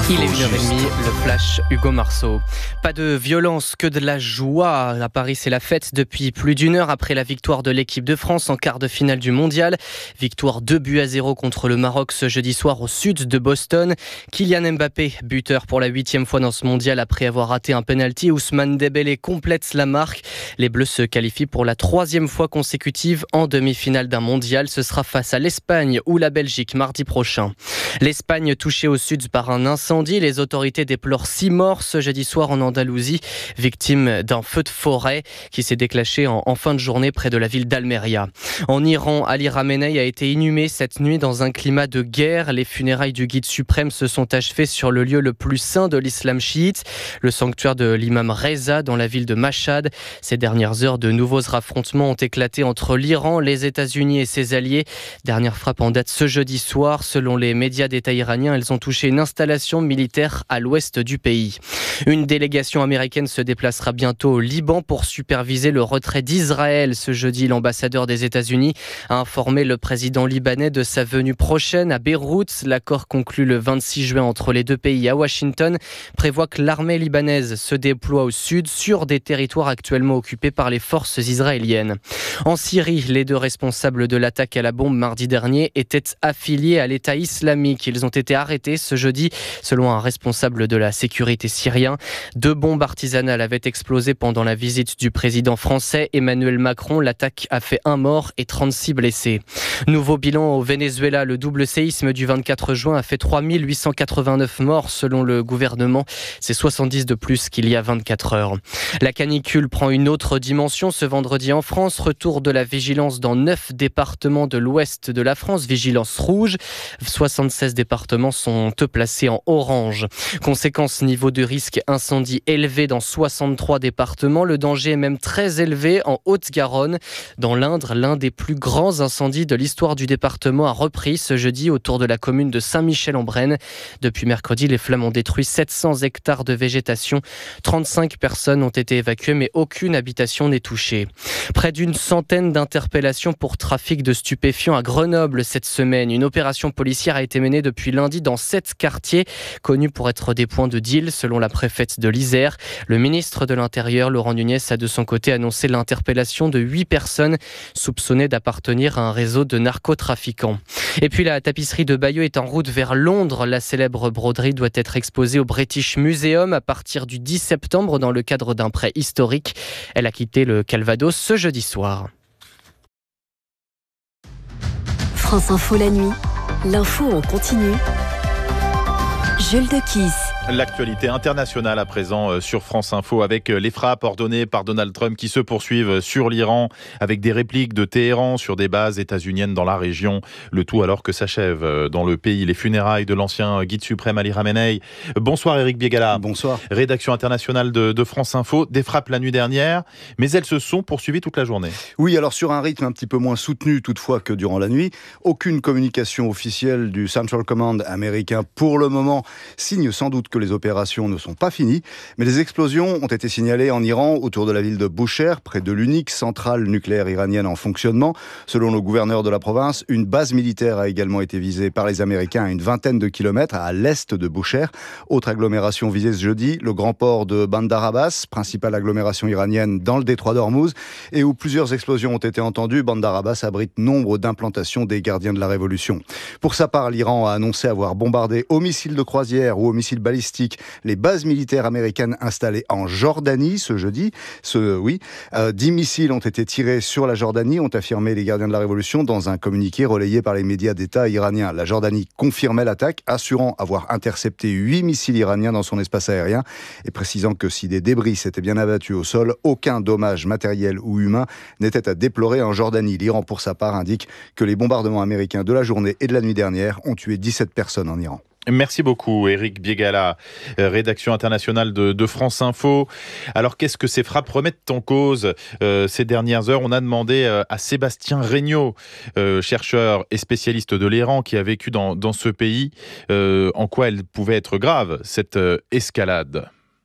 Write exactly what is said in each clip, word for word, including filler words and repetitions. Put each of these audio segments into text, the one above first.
Il est une heure trente, le flash Hugo Marceau. Pas de violence, que de la joie. À Paris, c'est la fête depuis plus d'une heure après la victoire de l'équipe de France en quart de finale du mondial. Victoire deux buts à zéro contre le Maroc ce jeudi soir au sud de Boston. Kylian Mbappé, buteur pour la huitième fois dans ce mondial après avoir raté un penalty. Ousmane Dembélé complète la marque. Les Bleus se qualifient pour la troisième fois consécutive en demi-finale d'un mondial. Ce sera face à l'Espagne ou la Belgique mardi prochain. L'Espagne touchée au sud par un incendie. Les autorités déplorent six morts ce jeudi soir en Andalousie, victimes d'un feu de forêt qui s'est déclenché en, en fin de journée près de la ville d'Almeria. En Iran, Ali Khamenei a été inhumé cette nuit dans un climat de guerre. Les funérailles du guide suprême se sont achevées sur le lieu le plus saint de l'islam chiite, le sanctuaire de l'imam Reza dans la ville de Mashhad. Ces dernières heures, de nouveaux affrontements ont éclaté entre l'Iran, les États-Unis et ses alliés. Dernière frappe en date ce jeudi soir. Selon les médias d'État iraniens, elles ont touché une installation militaire à l'ouest du pays. Une délégation américaine se déplacera bientôt au Liban pour superviser le retrait d'Israël. Ce jeudi, l'ambassadeur des États-Unis a informé le président libanais de sa venue prochaine à Beyrouth. L'accord conclu le vingt-six juin entre les deux pays à Washington prévoit que l'armée libanaise se déploie au sud sur des territoires actuellement occupés par les forces israéliennes. En Syrie, les deux responsables de l'attaque à la bombe mardi dernier étaient affiliés à l'État islamique. Ils ont été arrêtés ce jeudi. Selon un responsable de la sécurité syrien, deux bombes artisanales avaient explosé pendant la visite du président français Emmanuel Macron. L'attaque a fait un mort et trente-six blessés. Nouveau bilan au Venezuela. Le double séisme du vingt-quatre juin a fait trois mille huit cent quatre-vingt-neuf morts selon le gouvernement. C'est soixante-dix de plus qu'il y a vingt-quatre heures. La canicule prend une autre dimension ce vendredi en France. Retour de la vigilance dans neuf départements de l'ouest de la France. Vigilance rouge. soixante-seize départements sont eux placés en orange. Conséquence, niveau de risque incendie élevé dans soixante-trois départements. Le danger est même très élevé en Haute-Garonne. Dans l'Indre, l'un des plus grands incendies de l'histoire du département a repris ce jeudi autour de la commune de Saint-Michel-en-Brenne. Depuis mercredi, les flammes ont détruit sept cents hectares de végétation. trente-cinq personnes ont été évacuées, mais aucune habitation n'est touchée. Près d'une centaine d'interpellations pour trafic de stupéfiants à Grenoble cette semaine. Une opération policière a été menée depuis lundi dans sept quartiers connus pour être des points de deal, selon la préfète de l'Isère. Le ministre de l'Intérieur, Laurent Nunez, a de son côté annoncé l'interpellation de huit personnes soupçonnées d'appartenir à un réseau de narcotrafiquants. Et puis la tapisserie de Bayeux est en route vers Londres. La célèbre broderie doit être exposée au British Museum à partir du dix septembre dans le cadre d'un prêt historique. Elle a quitté le Calvados ce jeudi soir. France Info la nuit, l'info en continu. Jules de Kiss. L'actualité internationale à présent sur France Info avec les frappes ordonnées par Donald Trump qui se poursuivent sur l'Iran avec des répliques de Téhéran sur des bases états-uniennes dans la région. Le tout alors que s'achèvent dans le pays les funérailles de l'ancien guide suprême Ali Khamenei. Bonsoir Éric Biégala. Bonsoir. Rédaction internationale de, de France Info. Des frappes la nuit dernière, mais elles se sont poursuivies toute la journée. Oui, alors sur un rythme un petit peu moins soutenu toutefois que durant la nuit. Aucune communication officielle du Central Command américain pour le moment signe sans doute que les opérations ne sont pas finies, mais des explosions ont été signalées en Iran autour de la ville de Bushehr, près de l'unique centrale nucléaire iranienne en fonctionnement. Selon le gouverneur de la province, une base militaire a également été visée par les Américains à une vingtaine de kilomètres à l'est de Bushehr. Autre agglomération visée ce jeudi, le grand port de Bandar Abbas, principale agglomération iranienne dans le détroit d'Ormuz, et où plusieurs explosions ont été entendues. Bandar Abbas abrite nombre d'implantations des gardiens de la révolution. Pour sa part, l'Iran a annoncé avoir bombardé au missile de croisière ou au missile balistique les bases militaires américaines installées en Jordanie ce jeudi. Ce, oui, euh, dix missiles ont été tirés sur la Jordanie, ont affirmé les gardiens de la Révolution dans un communiqué relayé par les médias d'État iraniens. La Jordanie confirmait l'attaque, assurant avoir intercepté huit missiles iraniens dans son espace aérien et précisant que si des débris s'étaient bien abattus au sol, aucun dommage matériel ou humain n'était à déplorer en Jordanie. L'Iran, pour sa part, indique que les bombardements américains de la journée et de la nuit dernière ont tué dix-sept personnes en Iran. Merci beaucoup Éric Biégala, rédaction internationale de, de France Info. Alors qu'est-ce que ces frappes remettent en cause euh, ces dernières heures? On a demandé euh, à Sébastien Regnault, euh, chercheur et spécialiste de l'Iran qui a vécu dans, dans ce pays, euh, en quoi elle pouvait être grave, cette euh, escalade.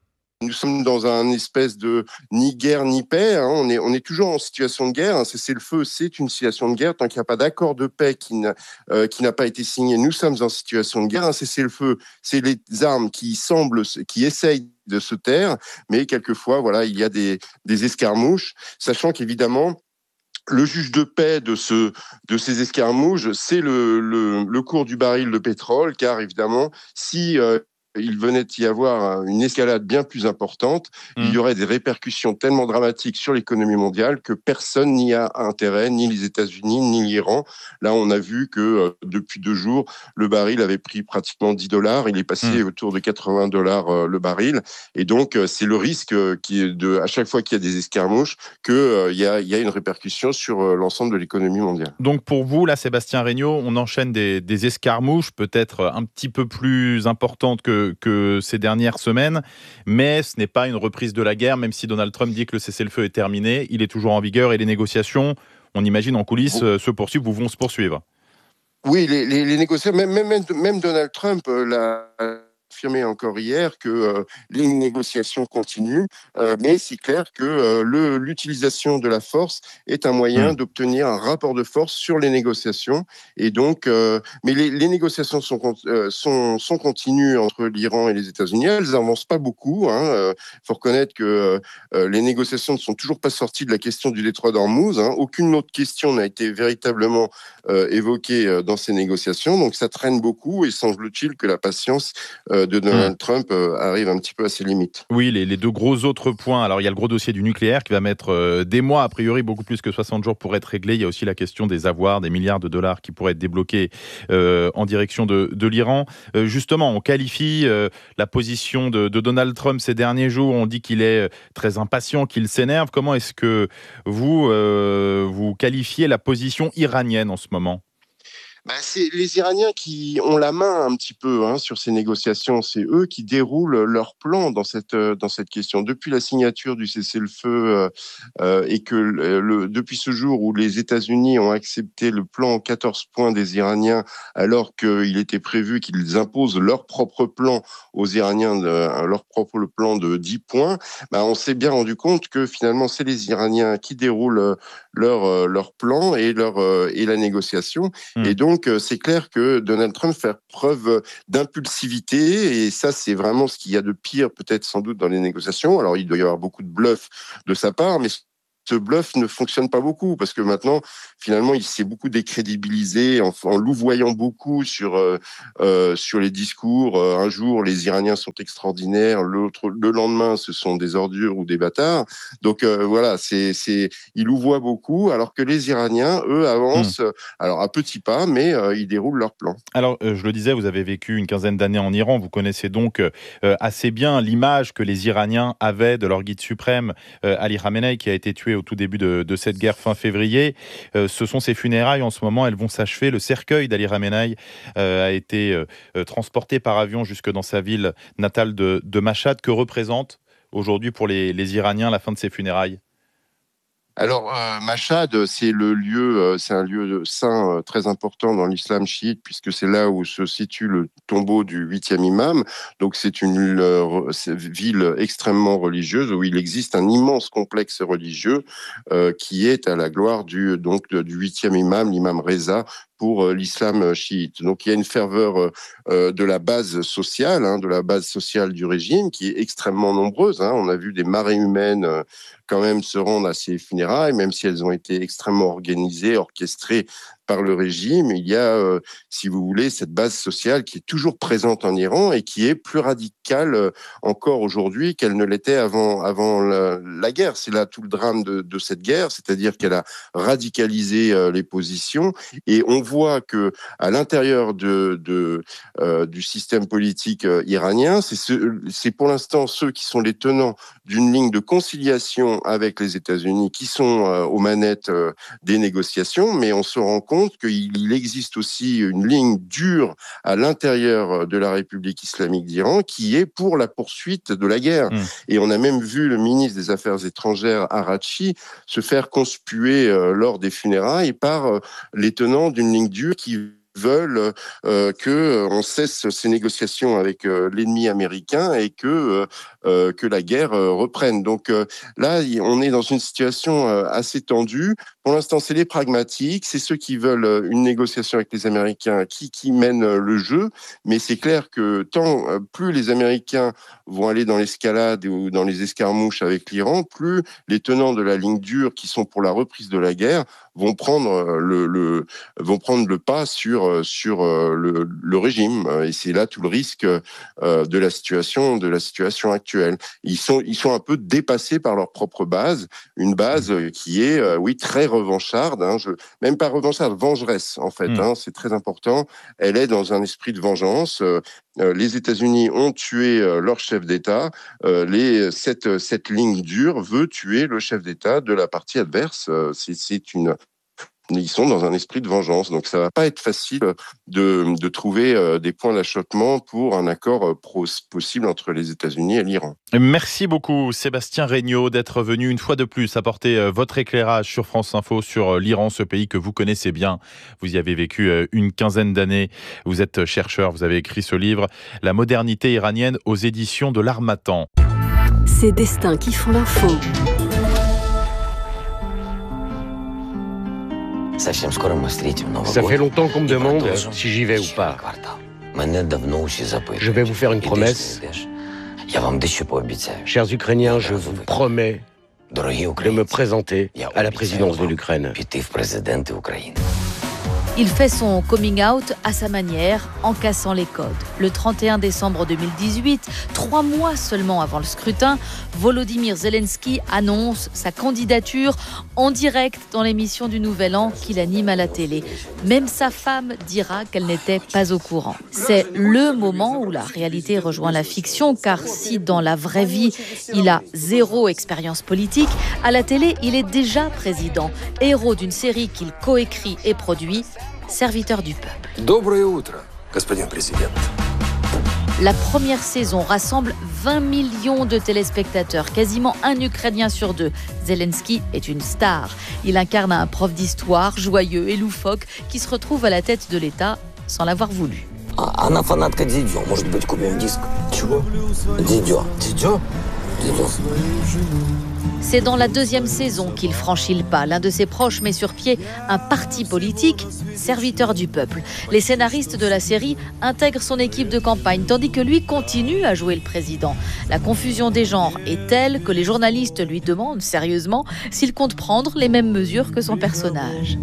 Nous sommes dans un espèce de ni guerre ni paix. Hein. On est, on est toujours en situation de guerre. Un cessez-le-feu, c'est une situation de guerre. Tant qu'il n'y a pas d'accord de paix qui, n'a, euh, qui n'a pas été signé, nous sommes en situation de guerre. Un cessez-le-feu, c'est les armes qui semblent, qui essayent de se taire, mais quelquefois, voilà, il y a des, des escarmouches, sachant qu'évidemment, le juge de paix de, ce, de ces escarmouches, c'est le, le, le cours du baril de pétrole, car évidemment, si euh, il venait d'y avoir une escalade bien plus importante, mmh. il y aurait des répercussions tellement dramatiques sur l'économie mondiale que personne n'y a intérêt, ni les États-Unis, ni l'Iran. Là, on a vu que euh, depuis deux jours, le baril avait pris pratiquement dix dollars. Il est passé mmh. autour de quatre-vingts dollars euh, le baril. Et donc, euh, c'est le risque euh, qui est de, à chaque fois qu'il y a des escarmouches, qu'il euh, y, a, y a une répercussion sur euh, l'ensemble de l'économie mondiale. Donc, pour vous, là, Sébastien Regnault, on enchaîne des, des escarmouches peut-être un petit peu plus importantes que que ces dernières semaines, mais ce n'est pas une reprise de la guerre, même si Donald Trump dit que le cessez-le-feu est terminé, il est toujours en vigueur et les négociations, on imagine en coulisses, bon. se poursuivent ou vont se poursuivre. Oui, les, les, les négociations, même, même, même Donald Trump euh, l'a affirmé encore hier que euh, les négociations continuent, euh, mais c'est clair que euh, le, l'utilisation de la force est un moyen mmh. d'obtenir un rapport de force sur les négociations. Et donc, euh, mais les, les négociations sont, euh, sont, sont continues entre l'Iran et les États-Unis. Elles n'avancent pas beaucoup. Il hein. euh, faut reconnaître que euh, les négociations ne sont toujours pas sorties de la question du détroit d'Ormuz. Hein. Aucune autre question n'a été véritablement euh, évoquée euh, dans ces négociations. Donc, ça traîne beaucoup et semble-t-il que la patience euh, de Donald mmh. Trump euh, arrive un petit peu à ses limites. Oui, les, les deux gros autres points. Alors, il y a le gros dossier du nucléaire qui va mettre euh, des mois, a priori, beaucoup plus que soixante jours pour être réglé. Il y a aussi la question des avoirs, des milliards de dollars qui pourraient être débloqués euh, en direction de, de l'Iran. Euh, justement, on qualifie euh, la position de, de Donald Trump ces derniers jours. On dit qu'il est très impatient, qu'il s'énerve. Comment est-ce que vous, euh, vous qualifiez la position iranienne en ce moment ? Bah, c'est les Iraniens qui ont la main un petit peu hein, sur ces négociations. C'est eux qui déroulent leur plan dans cette dans cette question. Depuis la signature du cessez-le-feu euh, euh, et que le, le, depuis ce jour où les États-Unis ont accepté le plan quatorze points des Iraniens, alors qu'il était prévu qu'ils imposent leur propre plan aux Iraniens, de, leur propre plan de dix points, bah, on s'est bien rendu compte que finalement c'est les Iraniens qui déroulent leur leur plan et leur et la négociation. Mmh. Et donc Donc, c'est clair que Donald Trump fait preuve d'impulsivité et ça, c'est vraiment ce qu'il y a de pire peut-être sans doute dans les négociations. Alors, il doit y avoir beaucoup de bluff de sa part, mais ce bluff ne fonctionne pas beaucoup parce que maintenant, finalement, il s'est beaucoup décrédibilisé en, en louvoyant beaucoup sur euh, euh, sur les discours. Euh, un jour, les Iraniens sont extraordinaires, l'autre, le lendemain, ce sont des ordures ou des bâtards. Donc euh, voilà, c'est c'est il louvoie beaucoup, alors que les Iraniens, eux, avancent mmh. alors à petits pas, mais euh, ils déroulent leur plan. Alors, euh, je le disais, vous avez vécu une quinzaine d'années en Iran, vous connaissez donc euh, assez bien l'image que les Iraniens avaient de leur guide suprême, euh, Ali Khamenei, qui a été tué au tout début de, de cette guerre fin février. Euh, ce sont ses funérailles en ce moment, elles vont s'achever. Le cercueil d'Ali Khamenei euh, a été euh, transporté par avion jusque dans sa ville natale de, de Mashhad. Que représente aujourd'hui pour les, les Iraniens la fin de ses funérailles ? Alors, euh, Mashhad, c'est le lieu, euh, c'est un lieu saint euh, très important dans l'islam chiite, puisque c'est là où se situe le tombeau du huitième imam. Donc, c'est une euh, c'est ville extrêmement religieuse où il existe un immense complexe religieux euh, qui est à la gloire du donc du huitième imam, l'imam Reza, pour euh, l'islam chiite. Donc, il y a une ferveur euh, de la base sociale, hein, de la base sociale du régime, qui est extrêmement nombreuse. Hein. On a vu des marées humaines euh, quand même se rendre à ces funérailles, même si elles ont été extrêmement organisées, orchestrées par le régime. Il y a, euh, si vous voulez, cette base sociale qui est toujours présente en Iran et qui est plus radicale euh, encore aujourd'hui qu'elle ne l'était avant, avant la, la guerre. C'est là tout le drame de, de cette guerre, c'est-à-dire qu'elle a radicalisé euh, les positions et on voit que à l'intérieur de, de, euh, du système politique euh, iranien, c'est, ce, c'est pour l'instant ceux qui sont les tenants d'une ligne de conciliation avec les États-Unis qui sont euh, aux manettes euh, des négociations, mais on se rend compte qu'il existe aussi une ligne dure à l'intérieur de la République islamique d'Iran qui est pour la poursuite de la guerre. Mmh. Et on a même vu le ministre des Affaires étrangères, Araghchi, se faire conspuer euh, lors des funérailles par euh, les tenants d'une ligne dure qui veulent euh, que on cesse ces négociations avec euh, l'ennemi américain et que euh, que la guerre euh, reprenne. Donc euh, là, on est dans une situation euh, assez tendue. Pour l'instant, c'est les pragmatiques, c'est ceux qui veulent une négociation avec les Américains qui qui mènent le jeu. Mais c'est clair que tant euh, plus les Américains vont aller dans l'escalade ou dans les escarmouches avec l'Iran, plus les tenants de la ligne dure, qui sont pour la reprise de la guerre, vont prendre le, le vont prendre le pas sur sur le, le régime. Et c'est là tout le risque de la situation de la situation actuelle. Ils sont ils sont un peu dépassés par leur propre base, une base qui est oui très revancharde, hein, je, même pas revancharde, vengeresse en fait. Mmh. Hein, c'est très important. Elle est dans un esprit de vengeance. Euh, les États-Unis ont tué euh, leur chef d'État. Euh, les, cette, cette ligne dure veut tuer le chef d'État de la partie adverse. Euh, c'est, c'est une... Ils sont dans un esprit de vengeance. Donc, ça va pas être facile de, de trouver euh, des points d'achoppement pour un accord euh, pro- possible entre les États-Unis et l'Iran. Merci beaucoup, Sébastien Regnault, d'être venu une fois de plus apporter euh, votre éclairage sur France Info, sur euh, l'Iran, ce pays que vous connaissez bien. Vous y avez vécu euh, une quinzaine d'années. Vous êtes chercheur, vous avez écrit ce livre, La modernité iranienne, aux éditions de l'Harmattan. Ces destins qui font l'info. Ça fait longtemps qu'on me demande si j'y vais ou pas. Je vais vous faire une promesse. Chers Ukrainiens, je vous promets de me présenter à la présidence de l'Ukraine. Il fait son coming out à sa manière, en cassant les codes. Le trente et un décembre deux mille dix-huit, trois mois seulement avant le scrutin, Volodymyr Zelensky annonce sa candidature en direct dans l'émission du Nouvel An qu'il anime à la télé. Même sa femme dira qu'elle n'était pas au courant. C'est le moment où la réalité rejoint la fiction, car si dans la vraie vie, il a zéro expérience politique, à la télé, il est déjà président, héros d'une série qu'il coécrit et produit, Serviteur du peuple. La première saison rassemble vingt millions de téléspectateurs, quasiment un Ukrainien sur deux. Zelensky est une star. Il incarne un prof d'histoire joyeux et loufoque qui se retrouve à la tête de l'État sans l'avoir voulu. Она фанатка Дидё. Может быть, купим диск? Чего? Дидё. Дидё? Дидё. C'est dans la deuxième saison qu'il franchit le pas. L'un de ses proches met sur pied un parti politique, Serviteur du peuple. Les scénaristes de la série intègrent son équipe de campagne, tandis que lui continue à jouer le président. La confusion des genres est telle que les journalistes lui demandent sérieusement s'il compte prendre les mêmes mesures que son personnage.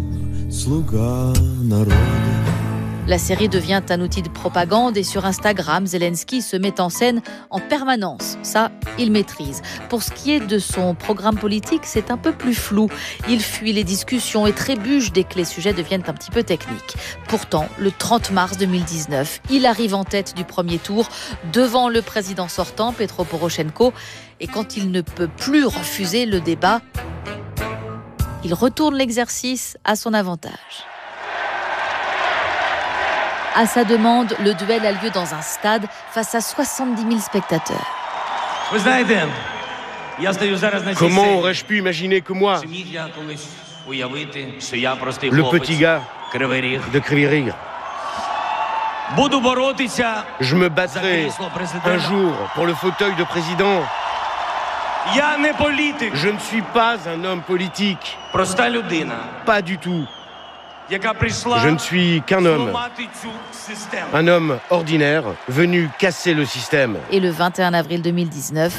La série devient un outil de propagande et sur Instagram, Zelensky se met en scène en permanence. Ça, il maîtrise. Pour ce qui est de son programme politique, c'est un peu plus flou. Il fuit les discussions et trébuche dès que les sujets deviennent un petit peu techniques. Pourtant, le trente mars deux mille dix-neuf, il arrive en tête du premier tour devant le président sortant, Petro Poroshenko. Et quand il ne peut plus refuser le débat, il retourne l'exercice à son avantage. À sa demande, le duel a lieu dans un stade face à soixante-dix mille spectateurs. Comment aurais-je pu imaginer que moi, le petit gars de Kryvyi Rih, je me battrai un jour pour le fauteuil de président. Je ne suis pas un homme politique. Pas du tout. Je ne suis qu'un homme, un homme ordinaire venu casser le système. Et le vingt et un avril deux mille dix-neuf,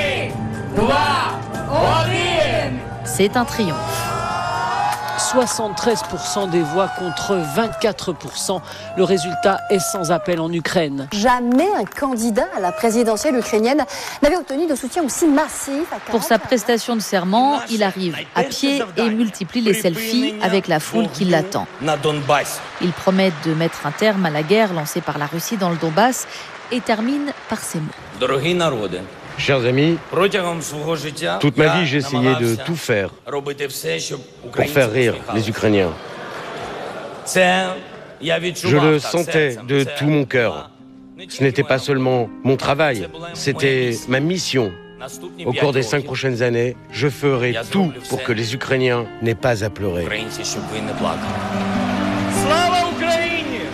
c'est un triomphe. soixante-treize pour cent des voix contre vingt-quatre pour cent. Le résultat est sans appel en Ukraine. Jamais un candidat à la présidentielle ukrainienne n'avait obtenu de soutien aussi massif. Pour sa prestation de serment, il arrive à pied et multiplie les selfies avec la foule qui l'attend. Il promet de mettre un terme à la guerre lancée par la Russie dans le Donbass et termine par ces mots. Chers amis, toute ma vie, j'ai essayé de tout faire pour faire rire les Ukrainiens. Je le sentais de tout mon cœur. Ce n'était pas seulement mon travail, c'était ma mission. Au cours des cinq prochaines années, je ferai tout pour que les Ukrainiens n'aient pas à pleurer.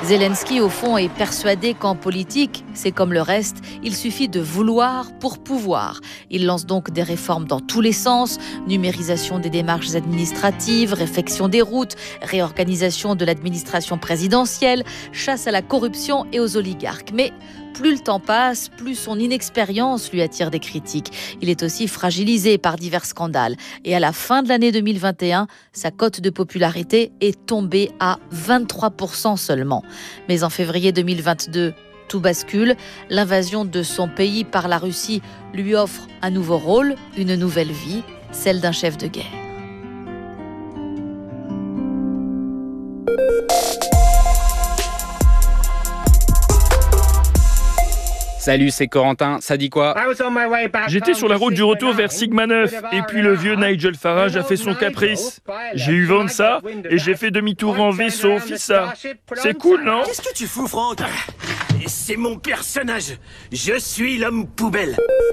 Zelensky, au fond, est persuadé qu'en politique, c'est comme le reste, il suffit de vouloir pour pouvoir. Il lance donc des réformes dans tous les sens, numérisation des démarches administratives, réfection des routes, réorganisation de l'administration présidentielle, chasse à la corruption et aux oligarques. Mais plus le temps passe, plus son inexpérience lui attire des critiques. Il est aussi fragilisé par divers scandales. Et à la fin de l'année deux mille vingt et un, sa cote de popularité est tombée à vingt-trois pour cent seulement. Mais en février deux mille vingt-deux, tout bascule. L'invasion de son pays par la Russie lui offre un nouveau rôle, une nouvelle vie, celle d'un chef de guerre. Salut, c'est Corentin, ça dit quoi? J'étais sur la route du retour vers Sigma neuf, et puis le vieux Nigel Farage a fait son caprice. J'ai eu vent de ça, et j'ai fait demi-tour en vaisseau, fissa. C'est cool, non? Qu'est-ce que tu fous, Franck? C'est mon personnage. Je suis l'homme poubelle.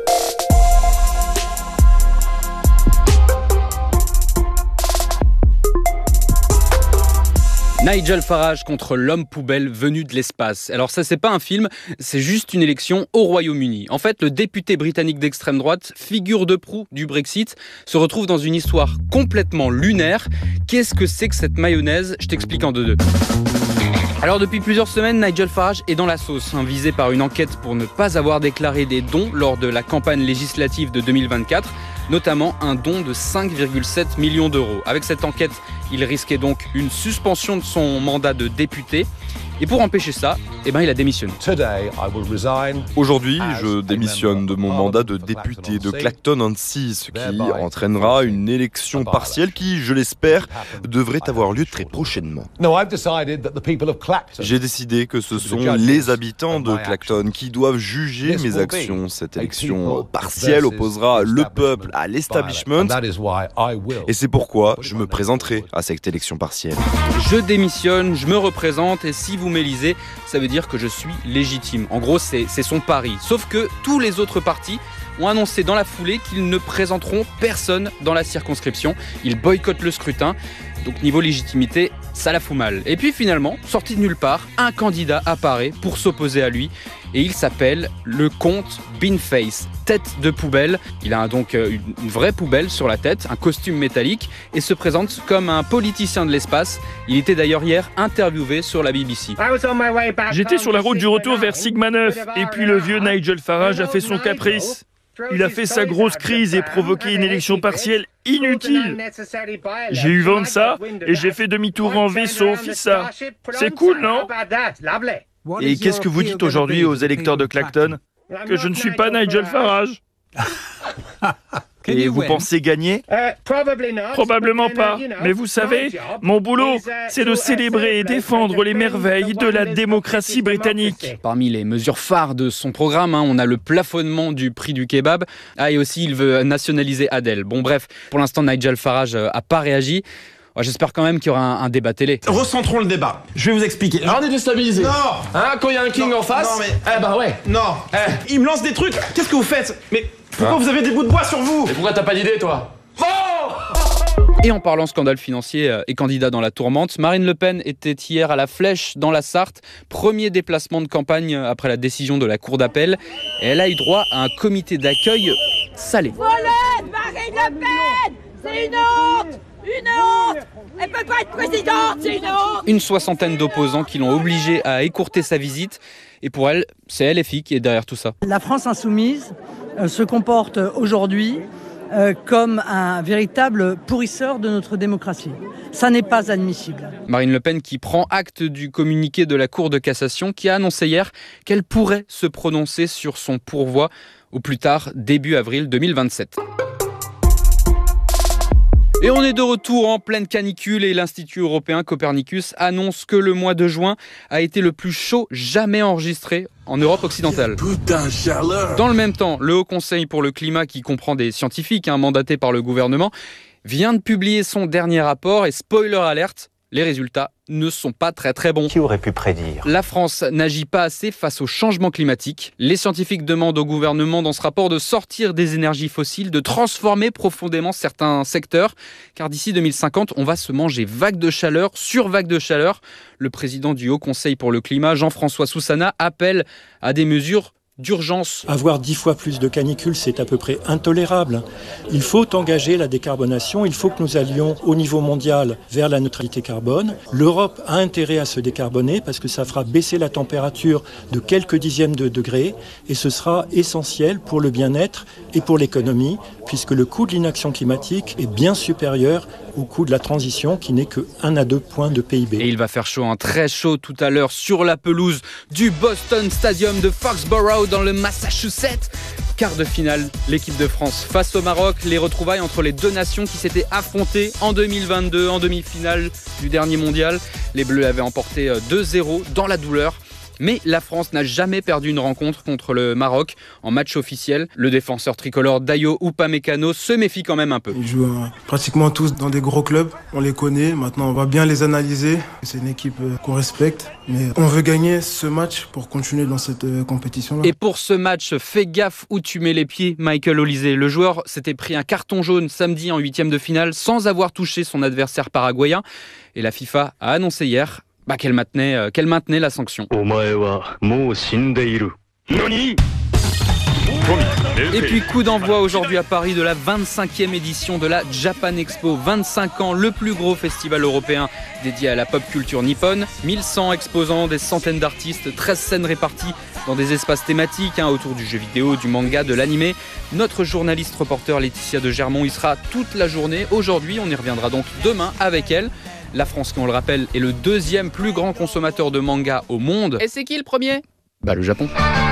Nigel Farage contre l'homme poubelle venu de l'espace. Alors ça, c'est pas un film, c'est juste une élection au Royaume-Uni. En fait, le député britannique d'extrême droite, figure de proue du Brexit, se retrouve dans une histoire complètement lunaire. Qu'est-ce que c'est que cette mayonnaise? Je t'explique en deux-deux. Alors depuis plusieurs semaines, Nigel Farage est dans la sauce, hein, visé par une enquête pour ne pas avoir déclaré des dons lors de la campagne législative de deux mille vingt-quatre, notamment un don de cinq virgule sept millions d'euros. Avec cette enquête, il risquait donc une suspension de son mandat de député. Et pour empêcher ça, eh ben, il a démissionné. Aujourd'hui, je démissionne de mon mandat de député de Clacton-on-Sea, ce qui entraînera une élection partielle qui, je l'espère, devrait avoir lieu très prochainement. J'ai décidé que ce sont les habitants de Clacton qui doivent juger mes actions. Cette élection partielle opposera le peuple à l'establishment, et c'est pourquoi je me présenterai à cette élection partielle. Je démissionne, je me représente, et si vous m'élisez, ça veut dire que je suis légitime. En gros, c'est, c'est son pari. Sauf que tous les autres partis ont annoncé dans la foulée qu'ils ne présenteront personne dans la circonscription. Ils boycottent le scrutin. Donc niveau légitimité, ça la fout mal. Et puis finalement, sorti de nulle part, un candidat apparaît pour s'opposer à lui. Et il s'appelle le comte Beanface, tête de poubelle. Il a donc une vraie poubelle sur la tête, un costume métallique, et se présente comme un politicien de l'espace. Il était d'ailleurs hier interviewé sur la B B C. J'étais sur la route du retour vers Sigma neuf, et puis le vieux Nigel Farage a fait son caprice. Il a fait sa grosse crise et provoqué une élection partielle inutile. J'ai eu vent de ça, et j'ai fait demi-tour en vaisseau, fissa. C'est cool, non? Et qu'est-ce que vous dites aujourd'hui aux électeurs de Clacton? Que je ne suis pas Nigel Farage. Et vous pensez gagner? Probablement pas. Mais vous savez, mon boulot, c'est de célébrer et défendre les merveilles de la démocratie britannique. Parmi les mesures phares de son programme, hein, on a le plafonnement du prix du kebab. Ah, et aussi, il veut nationaliser Adele. Bon, bref, pour l'instant, Nigel Farage n'a pas réagi. J'espère quand même qu'il y aura un, un débat télé. Recentrons le débat. Je vais vous expliquer. Alors, on est déstabilisé. Non. Hein, quand il y a un king non, en face. Non, mais... Eh bah ouais. Non. Eh, il me lance des trucs. Qu'est-ce que vous faites? Mais pourquoi hein? Vous avez des bouts de bois sur vous? Mais pourquoi t'as pas d'idée, toi? Oh! Et en parlant scandale financier et candidat dans la tourmente, Marine Le Pen était hier à la Flèche dans la Sarthe, premier déplacement de campagne après la décision de la Cour d'appel. Et elle a eu droit à un comité d'accueil salé. Volette, Marine Le Pen, c'est une honte, une honte. Elle peut pas être présidente, c'est une honte. Une soixantaine d'opposants qui l'ont obligée à écourter sa visite. Et pour elle, c'est L F I qui est derrière tout ça. La France insoumise euh, se comporte aujourd'hui euh, comme un véritable pourrisseur de notre démocratie. Ça n'est pas admissible. Marine Le Pen qui prend acte du communiqué de la Cour de cassation qui a annoncé hier qu'elle pourrait se prononcer sur son pourvoi au plus tard début avril deux mille vingt-sept. Et on est de retour en pleine canicule et l'Institut européen Copernicus annonce que le mois de juin a été le plus chaud jamais enregistré en Europe occidentale. Putain, chaleur. Dans le même temps, le Haut Conseil pour le climat, qui comprend des scientifiques hein, mandatés par le gouvernement, vient de publier son dernier rapport et spoiler alerte, les résultats ne sont pas très très bons. Qui aurait pu prédire ? La France n'agit pas assez face au changement climatique. Les scientifiques demandent au gouvernement dans ce rapport de sortir des énergies fossiles, de transformer profondément certains secteurs, car d'ici deux mille cinquante, on va se manger vague de chaleur sur vague de chaleur. Le président du Haut Conseil pour le climat, Jean-François Soussana, appelle à des mesures d'urgence. Avoir dix fois plus de canicules, c'est à peu près intolérable. Il faut engager la décarbonation, il faut que nous allions au niveau mondial vers la neutralité carbone. L'Europe a intérêt à se décarboner parce que ça fera baisser la température de quelques dixièmes de degrés et ce sera essentiel pour le bien-être et pour l'économie puisque le coût de l'inaction climatique est bien supérieur au coût de la transition qui n'est que un à deux points de P I B. Et il va faire chaud, un très chaud tout à l'heure sur la pelouse du Boston Stadium de Foxborough dans le Massachusetts. Quart de finale, l'équipe de France face au Maroc, les retrouvailles entre les deux nations qui s'étaient affrontées en deux mille vingt-deux, en demi-finale du dernier mondial. Les Bleus avaient emporté deux zéro dans la douleur. Mais la France n'a jamais perdu une rencontre contre le Maroc en match officiel. Le défenseur tricolore Dayo Upamecano se méfie quand même un peu. Ils jouent euh, pratiquement tous dans des gros clubs, on les connaît, maintenant on va bien les analyser. C'est une équipe euh, qu'on respecte, mais on veut gagner ce match pour continuer dans cette euh, compétition-là. Et pour ce match, fais gaffe où tu mets les pieds, Michael Olise. Le joueur s'était pris un carton jaune samedi en huitième de finale sans avoir touché son adversaire paraguayen. Et la FIFA a annoncé hier Bah qu'elle maintenait, euh, qu'elle maintenait la sanction. Et puis coup d'envoi aujourd'hui à Paris de la vingt-cinquième édition de la Japan Expo. vingt-cinq ans, le plus gros festival européen dédié à la pop culture nippone. mille cent exposants, des centaines d'artistes, treize scènes réparties dans des espaces thématiques hein, autour du jeu vidéo, du manga, de l'animé. Notre journaliste reporter Laetitia de Germont y sera toute la journée. Aujourd'hui, on y reviendra donc demain avec elle. La France, qui on le rappelle, est le deuxième plus grand consommateur de manga au monde. Et c'est qui le premier ? Bah le Japon.